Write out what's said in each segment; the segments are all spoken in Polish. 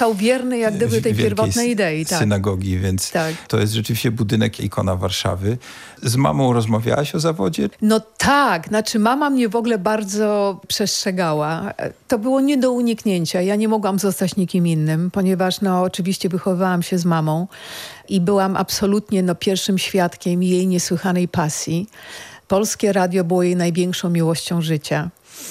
pozostał wierny jak gdyby tej pierwotnej idei. Tak. Synagogi, więc tak. To jest rzeczywiście budynek, ikona Warszawy. Z mamą rozmawiałaś o zawodzie? No tak, znaczy mama mnie w ogóle bardzo przestrzegała. To było nie do uniknięcia. Ja nie mogłam zostać nikim innym, ponieważ oczywiście wychowywałam się z mamą i byłam absolutnie pierwszym świadkiem jej niesłychanej pasji. Polskie radio było jej największą miłością życia.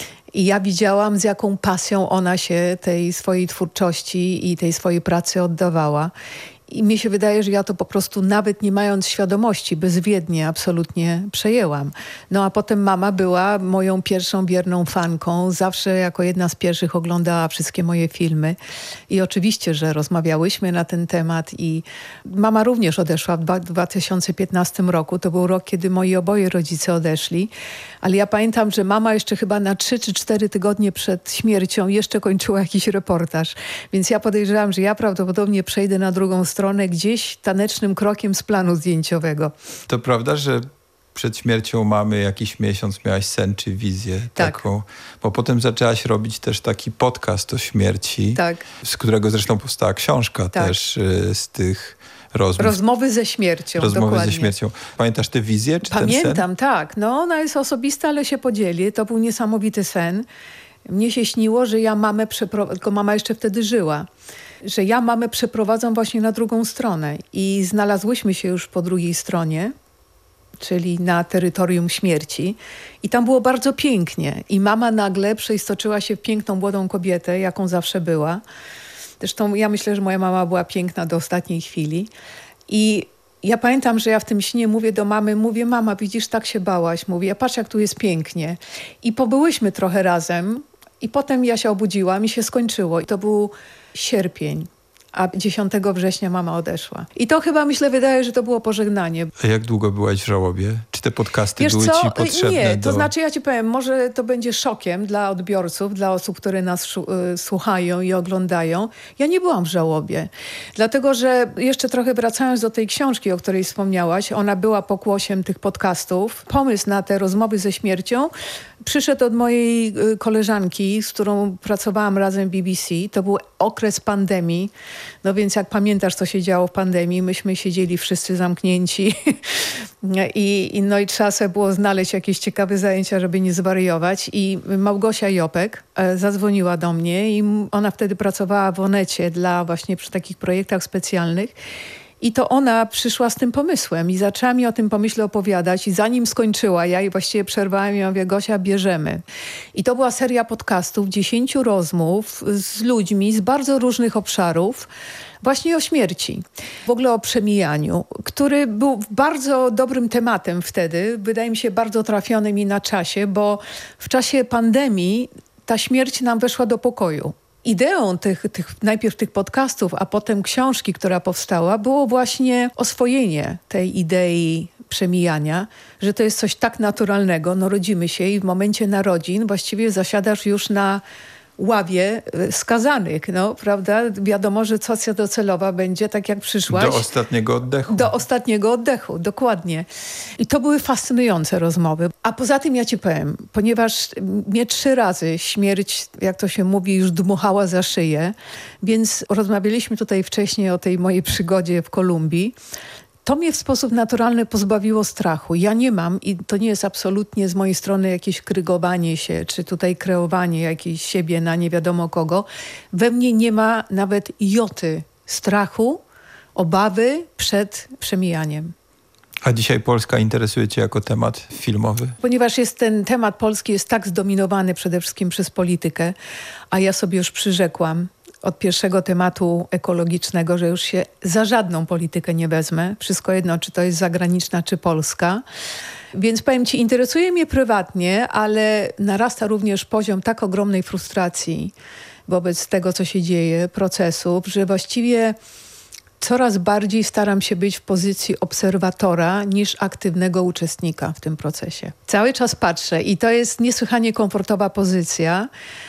I ja widziałam, z jaką pasją ona się tej swojej twórczości i tej swojej pracy oddawała. I mi się wydaje, że ja to po prostu nawet nie mając świadomości, bezwiednie absolutnie przejęłam. A potem mama była moją pierwszą wierną fanką. Zawsze jako jedna z pierwszych oglądała wszystkie moje filmy. I oczywiście, że rozmawiałyśmy na ten temat i mama również odeszła w 2015 roku. To był rok, kiedy moi oboje rodzice odeszli. Ale ja pamiętam, że mama jeszcze chyba na 3 czy 4 tygodnie przed śmiercią jeszcze kończyła jakiś reportaż. Więc ja podejrzewam, że ja prawdopodobnie przejdę na drugą stronę gdzieś tanecznym krokiem z planu zdjęciowego. To prawda, że przed śmiercią mamy jakiś miesiąc miałaś sen czy wizję taką? Bo potem zaczęłaś robić też taki podcast o śmierci, z którego zresztą powstała książka też z tych rozmów. Rozmowy ze śmiercią, dokładnie. Ze śmiercią. Pamiętasz tę wizję czy ten sen? Pamiętam, tak. Ona jest osobista, ale się podzieli. To był niesamowity sen. Mnie się śniło, że ja mamę tylko mama jeszcze wtedy żyła, że ja mamę przeprowadzam właśnie na drugą stronę i znalazłyśmy się już po drugiej stronie, czyli na terytorium śmierci i tam było bardzo pięknie i mama nagle przeistoczyła się w piękną, młodą kobietę, jaką zawsze była. Zresztą ja myślę, że moja mama była piękna do ostatniej chwili i ja pamiętam, że ja w tym śnie mówię do mamy, mama, widzisz, tak się bałaś, mówię, patrz jak tu jest pięknie. I pobyłyśmy trochę razem i potem ja się obudziłam i się skończyło. I to był sierpień, a 10 września mama odeszła. I to chyba, wydaje, że to było pożegnanie. A jak długo byłaś w żałobie? Czy te podcasty były ci potrzebne? Nie, to znaczy ja ci powiem, może to będzie szokiem dla odbiorców, dla osób, które nas słuchają i oglądają. Ja nie byłam w żałobie. Dlatego, że jeszcze trochę wracając do tej książki, o której wspomniałaś, ona była pokłosiem tych podcastów. Pomysł na te rozmowy ze śmiercią przyszedł od mojej koleżanki, z którą pracowałam razem w BBC. To był okres pandemii. Więc jak pamiętasz, co się działo w pandemii, myśmy siedzieli wszyscy zamknięci i trzeba sobie było znaleźć jakieś ciekawe zajęcia, żeby nie zwariować. I Małgosia Jopek zadzwoniła do mnie i ona wtedy pracowała w Onecie właśnie przy takich projektach specjalnych. I to ona przyszła z tym pomysłem i zaczęła mi o tym pomyśle opowiadać i zanim skończyła, ja jej właściwie przerwałem i mówię, Gosia, bierzemy. I to była seria podcastów, 10 rozmów z ludźmi z bardzo różnych obszarów, właśnie o śmierci, w ogóle o przemijaniu, który był bardzo dobrym tematem wtedy, wydaje mi się bardzo trafionym i na czasie, bo w czasie pandemii ta śmierć nam weszła do pokoju. Ideą najpierw tych podcastów, a potem książki, która powstała, było właśnie oswojenie tej idei przemijania, że to jest coś tak naturalnego. Rodzimy się i w momencie narodzin właściwie zasiadasz już na ławie skazanych, prawda? Wiadomo, że stacja docelowa będzie tak, jak przyszłaś. Do ostatniego oddechu. Do ostatniego oddechu, dokładnie. I to były fascynujące rozmowy. A poza tym ja ci powiem, ponieważ mnie 3 razy śmierć, jak to się mówi, już dmuchała za szyję, więc rozmawialiśmy tutaj wcześniej o tej mojej przygodzie w Kolumbii. To mnie w sposób naturalny pozbawiło strachu. Ja nie mam i to nie jest absolutnie z mojej strony jakieś krygowanie się, czy tutaj kreowanie jakiejś siebie na nie wiadomo kogo. We mnie nie ma nawet joty strachu, obawy przed przemijaniem. A dzisiaj Polska interesuje cię jako temat filmowy? Ponieważ ten temat polski jest tak zdominowany przede wszystkim przez politykę, a ja sobie już przyrzekłam od pierwszego tematu ekologicznego, że już się za żadną politykę nie wezmę. Wszystko jedno, czy to jest zagraniczna, czy polska. Więc powiem ci, interesuje mnie prywatnie, ale narasta również poziom tak ogromnej frustracji wobec tego, co się dzieje, procesów, że właściwie coraz bardziej staram się być w pozycji obserwatora niż aktywnego uczestnika w tym procesie. Cały czas patrzę i to jest niesłychanie komfortowa pozycja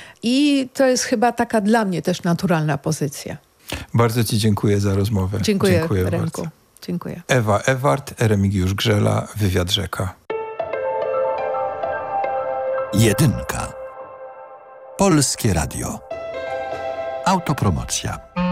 i to jest chyba taka dla mnie też naturalna pozycja. Bardzo ci dziękuję za rozmowę. Dziękuję Remku. Dziękuję. Ewa Ewart, Remigiusz Grzela, Wywiad Rzeka. Jedynka. Polskie Radio. Autopromocja.